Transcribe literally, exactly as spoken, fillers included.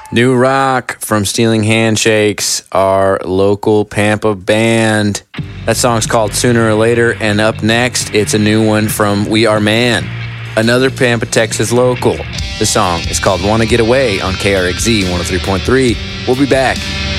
New Rock from Stealing Handshakes, our local Pampa band. That song's called Sooner or Later, and up next, it's a new one from We Are Man, another Pampa, Texas local. The song is called Wanna Get Away on K R X Z one oh three point three. We'll be back.